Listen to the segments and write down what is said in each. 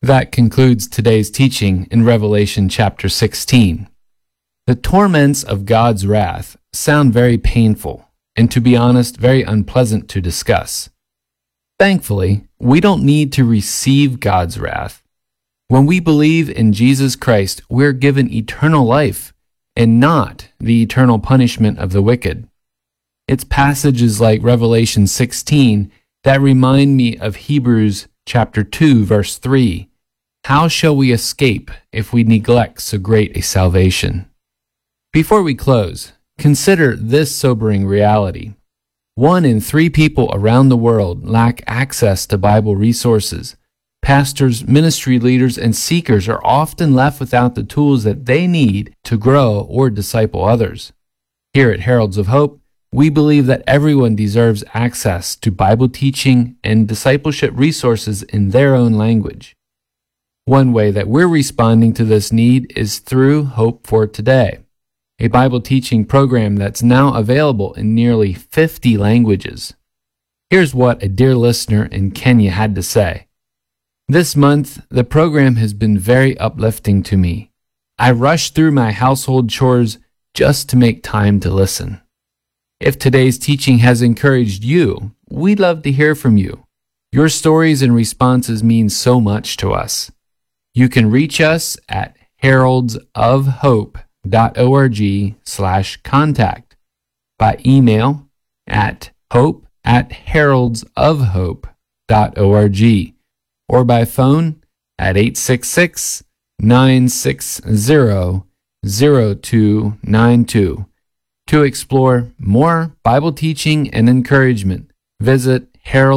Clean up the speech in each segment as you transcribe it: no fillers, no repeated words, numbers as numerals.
That concludes today's teaching in Revelation chapter 16. The torments of God's wrath sound very painful, and to be honest, very unpleasant to discuss. Thankfully, we don't need to receive God's wrath. When we believe in Jesus Christ, we're given eternal life and not the eternal punishment of the wicked. It's passages like Revelation 16 that remind me of Hebrews chapter 2, verse 3. How shall we escape if we neglect so great a salvation? Before we close, consider this sobering reality. 1 in 3 people around the world lack access to Bible resources. Pastors, ministry leaders, and seekers are often left without the tools that they need to grow or disciple others. Here at Heralds of Hope, we believe that everyone deserves access to Bible teaching and discipleship resources in their own language. One way that we're responding to this need is through Hope for Today, a Bible teaching program that's now available in nearly 50 languages. Here's what a dear listener in Kenya had to say. This month, the program has been very uplifting to me. I rush through my household chores just to make time to listen. If today's teaching has encouraged you, we'd love to hear from you. Your stories and responses mean so much to us. You can reach us at heraldsofhope.org/contact, by email at hope@heraldsofhope.org, or by phone at 866-960-0292. To explore more Bible teaching and encouragement, visit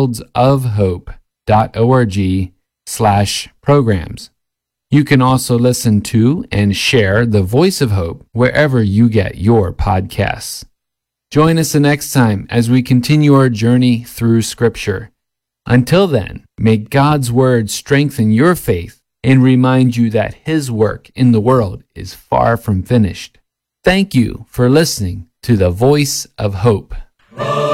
heraldsofhope.org/programs. You can also listen to and share the Voice of Hope wherever you get your podcasts. Join us the next time as we continue our journey through Scripture. Until then, may God's Word strengthen your faith and remind you that His work in the world is far from finished. Thank you for listening to the Voice of Hope.